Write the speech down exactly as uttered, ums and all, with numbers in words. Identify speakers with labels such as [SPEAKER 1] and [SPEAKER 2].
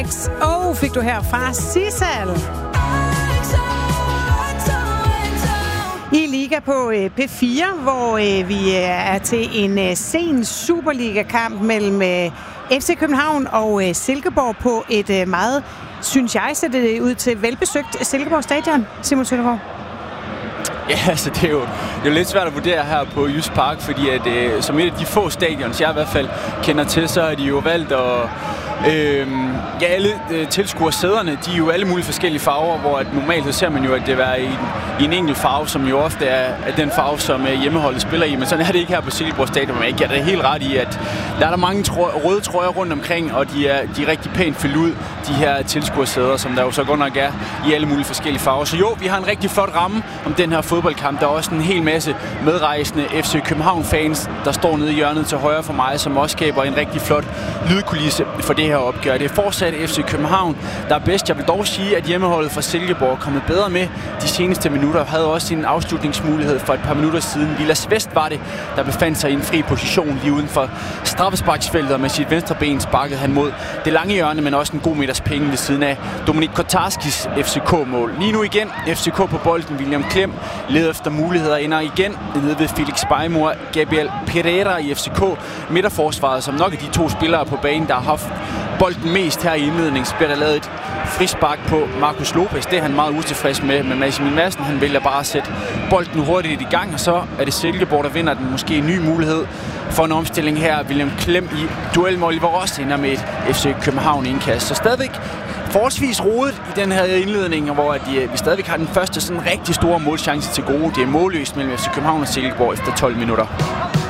[SPEAKER 1] X O fik du her fra Sissal. I Liga på P fire, hvor vi er til en sen Superliga-kamp mellem F C København og Silkeborg på et meget, synes jeg, ser det ud til velbesøgt Silkeborg Stadion. Simon Søndergaard.
[SPEAKER 2] Ja, altså det er, jo, det er jo lidt svært at vurdere her på Jysk Park, fordi at, øh, som et af de få stadions, jeg i hvert fald kender til, så er de jo valgt at... Øh, ja, alle øh, tilskuersæderne, de er jo alle mulige forskellige farver, hvor at normalt så ser man jo, at det er i, i en enkelt farve, som jo ofte er, er den farve, som øh, hjemmeholdet spiller i. Men sådan er det ikke her på Silkeborg Stadion, men jeg giver det helt ret i, at der er der mange trø- røde trøjer rundt omkring, og de er, de er rigtig pænt fyldt ud, de her tilskuersæder, som der jo så godt nok er i alle mulige forskellige farver. Så jo, vi har en rigtig flot ramme om den her fodboldkamp. Der er også en hel masse medrejsende F C København-fans, der står nede i hjørnet til højre for mig, som også skaber en rigtig flot lydkulisse for det her opgør. Det er fortsat F C København, der er bedst. Jeg vil dog sige, at hjemmeholdet fra Silkeborg er kommet bedre med de seneste minutter. Havde også en afslutningsmulighed for et par minutter siden. Vilas Vest var det, der befandt sig i en fri position lige uden for straffesparksfeltet, og med sit venstre ben sparkede han mod det lange hjørne, men også en god meters penge ved siden af Dominik Kotarskis F C K-mål. Lige nu igen F C K på bolden. William Klem leder efter muligheder, ender igen nede ved Felix Bejmor, Gabriel Pereira i F C K midterforsvaret, som nok er de to spillere på banen, der har haft bolden mest her i indledningen. Så bliver der lavet et frispark på Marcus Lopez. Det er han meget utilfreds med, men Maximilian Madsen, han vælger bare at sætte bolden hurtigt i gang, og så er det Silkeborg, der vinder den. Måske en ny mulighed for en omstilling her. William Klem i duel med Oliver Ross ender med et F C København indkast. Så stadigvæk forholdsvis rodet i den her indledning, hvor de, vi stadigvæk har den første sådan rigtig store målchance til gode. Det er målløst mellem F C København og Silkeborg efter tolv minutter.